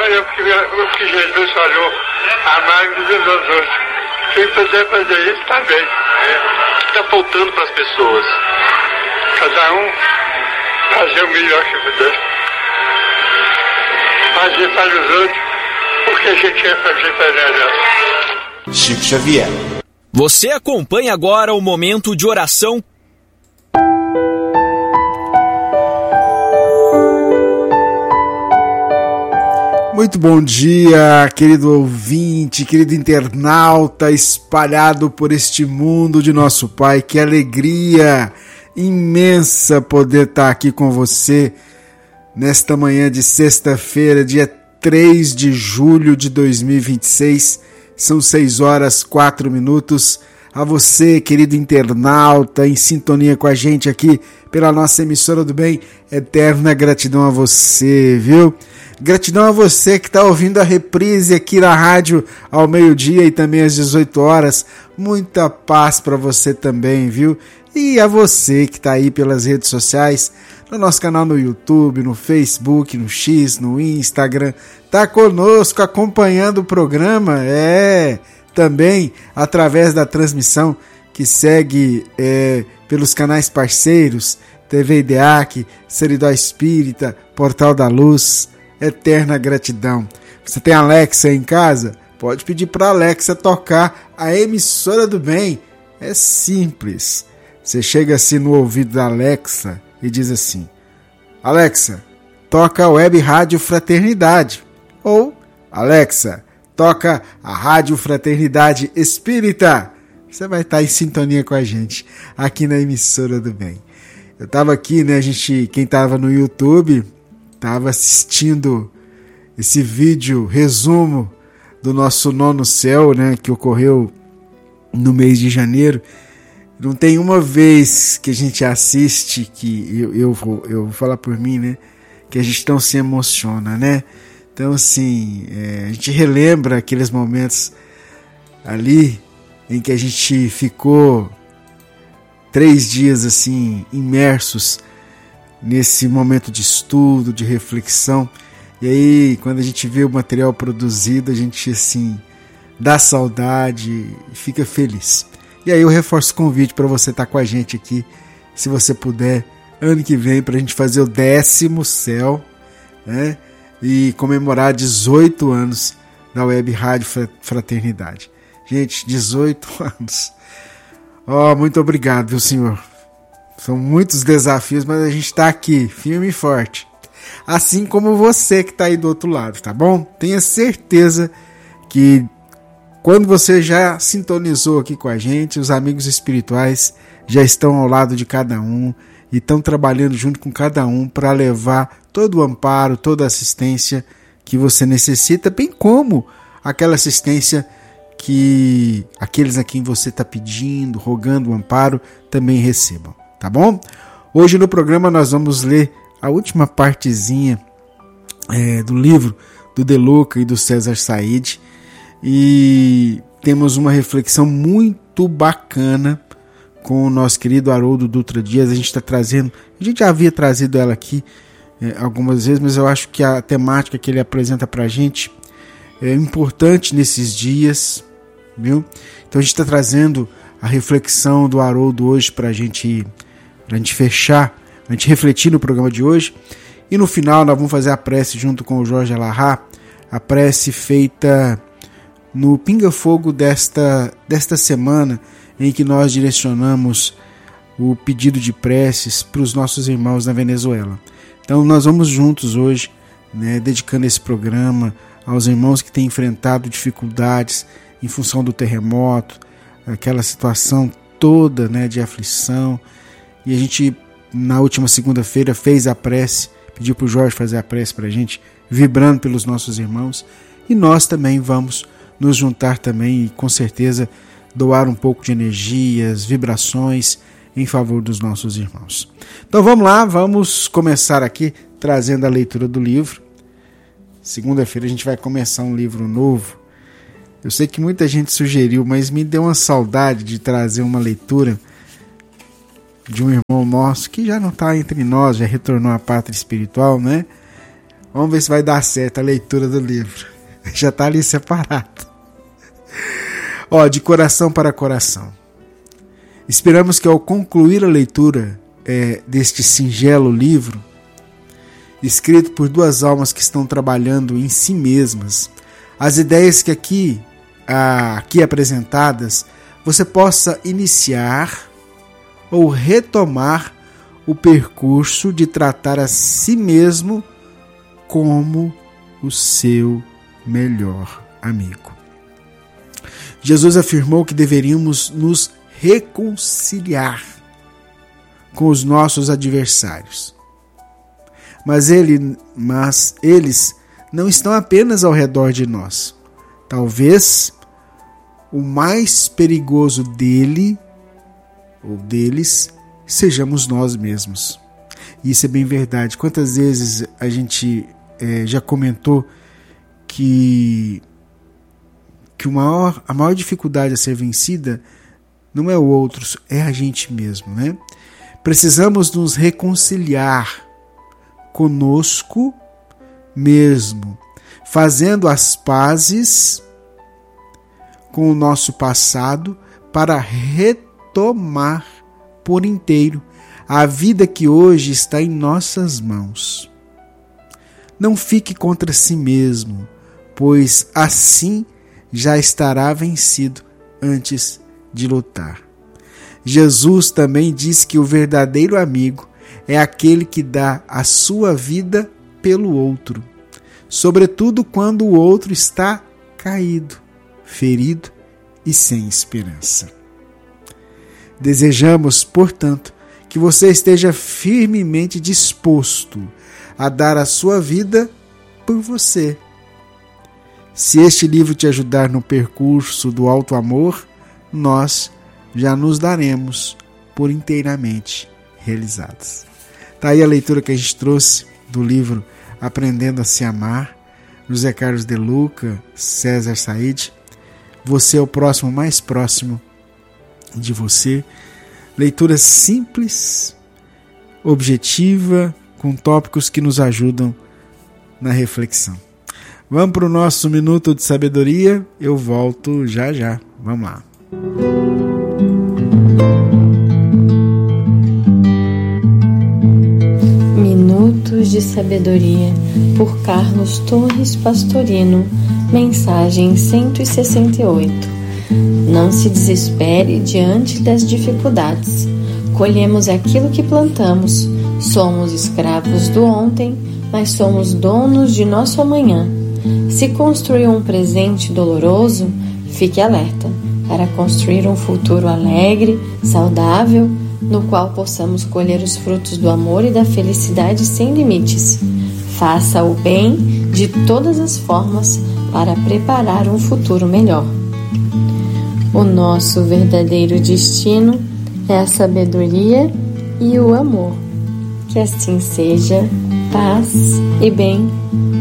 falhou porque Jesus falou, amai-vos uns aos outros. Quem puder fazer isso, está bem. O que está faltando para as pessoas? Cada um fazer o melhor que puder. Fazer para os outros o que a gente quer fazer para nós. Chico Xavier. Você acompanha agora o momento de oração. Muito bom dia, querido ouvinte, querido internauta espalhado por este mundo de nosso Pai. Que alegria imensa poder estar aqui com você nesta manhã de sexta-feira, dia 3 de julho de 2026. São 6h04. A você, querido internauta, em sintonia com a gente aqui pela nossa emissora do bem, eterna gratidão a você, viu? Gratidão a você que está ouvindo a reprise aqui na rádio ao meio-dia e também às 18 horas. Muita paz para você também, viu? E a você que está aí pelas redes sociais, no nosso canal no YouTube, no Facebook, no X, no Instagram, tá conosco acompanhando o programa, também através da transmissão que segue pelos canais parceiros, TV IDEAC, Seridó Espírita, Portal da Luz. Eterna gratidão. Você tem Alexa em casa? Pode pedir para Alexa tocar a emissora do bem. É simples. Você chega assim no ouvido da Alexa e diz assim: Alexa, toca a Web Rádio Fraternidade. Ou, Alexa, toca a Rádio Fraternidade Espírita. Você vai estar em sintonia com a gente aqui na emissora do bem. Eu estava aqui, né? Quem estava no YouTube estava assistindo esse vídeo resumo do nosso Nono Céu, né, que ocorreu no mês de janeiro. Não tem uma vez que a gente assiste que eu vou falar por mim, né, que a gente não se emociona, né? Então, assim, a gente relembra aqueles momentos ali em que a gente ficou 3 dias assim imersos nesse momento de estudo, de reflexão. E aí, quando a gente vê o material produzido, a gente, assim, dá saudade e fica feliz. E aí eu reforço o convite para você estar com a gente aqui, se você puder, ano que vem, para a gente fazer o 10º céu, né? E comemorar 18 anos da Web Rádio Fraternidade. Gente, 18 anos. Muito obrigado, viu, senhor? São muitos desafios, mas a gente está aqui, firme e forte. Assim como você que está aí do outro lado, tá bom? Tenha certeza que quando você já sintonizou aqui com a gente, os amigos espirituais já estão ao lado de cada um e estão trabalhando junto com cada um para levar todo o amparo, toda a assistência que você necessita, bem como aquela assistência que aqueles a quem você está pedindo, rogando o amparo, também recebam. Tá bom? Hoje no programa nós vamos ler a última partezinha do livro do De Luca e do César Said, e temos uma reflexão muito bacana com o nosso querido Haroldo Dutra Dias. A gente já havia trazido ela aqui algumas vezes, mas eu acho que a temática que ele apresenta pra gente é importante nesses dias, viu? Então a gente está trazendo a reflexão do Haroldo hoje pra gente fechar, a gente refletir no programa de hoje. E no final nós vamos fazer a prece junto com o Jorge Alahá, a prece feita no Pinga Fogo desta semana, em que nós direcionamos o pedido de preces para os nossos irmãos na Venezuela. Então nós vamos juntos hoje, né, dedicando esse programa aos irmãos que têm enfrentado dificuldades em função do terremoto, aquela situação toda, né, de aflição. E a gente, na última segunda-feira, fez a prece, pediu para o Jorge fazer a prece para a gente, vibrando pelos nossos irmãos. E nós também vamos nos juntar também e, com certeza, doar um pouco de energias, vibrações em favor dos nossos irmãos. Então vamos lá, vamos começar aqui trazendo a leitura do livro. Segunda-feira a gente vai começar um livro novo. Eu sei que muita gente sugeriu, mas me deu uma saudade de trazer uma leitura de um irmão nosso que já não está entre nós, já retornou à pátria espiritual, né? Vamos ver se vai dar certo a leitura do livro. Já está ali separado. De coração para coração. Esperamos que ao concluir a leitura deste singelo livro, escrito por duas almas que estão trabalhando em si mesmas, as ideias que aqui apresentadas, você possa iniciar ou retomar o percurso de tratar a si mesmo como o seu melhor amigo. Jesus afirmou que deveríamos nos reconciliar com os nossos adversários. Mas eles não estão apenas ao redor de nós. Talvez o mais perigoso dele ou deles sejamos nós mesmos. Isso é bem verdade. Quantas vezes a gente já comentou que a maior dificuldade a ser vencida não é o outro, é a gente mesmo, né? Precisamos nos reconciliar conosco mesmo, fazendo as pazes com o nosso passado para retomar por inteiro a vida que hoje está em nossas mãos. Não fique contra si mesmo, pois assim já estará vencido antes de lutar. Jesus também diz que o verdadeiro amigo é aquele que dá a sua vida pelo outro, sobretudo quando o outro está caído, ferido e sem esperança. Desejamos, portanto, que você esteja firmemente disposto a dar a sua vida por você. Se este livro te ajudar no percurso do alto amor, nós já nos daremos por inteiramente realizados. Está aí a leitura que a gente trouxe do livro Aprendendo a Se Amar, José Carlos de Luca, César Said. Você é o próximo, mais próximo de você. Leitura simples, objetiva, com tópicos que nos ajudam na reflexão. Vamos para o nosso Minuto de Sabedoria. Eu volto já já. Vamos lá. Minutos de Sabedoria, por Carlos Torres Pastorino. Mensagem 168. Não se desespere diante das dificuldades. Colhemos aquilo que plantamos. Somos escravos do ontem, mas somos donos de nosso amanhã. Se construiu um presente doloroso, fique alerta para construir um futuro alegre, saudável, no qual possamos colher os frutos do amor e da felicidade sem limites. Faça o bem de todas as formas para preparar um futuro melhor. O nosso verdadeiro destino é a sabedoria e o amor. Que assim seja, paz e bem.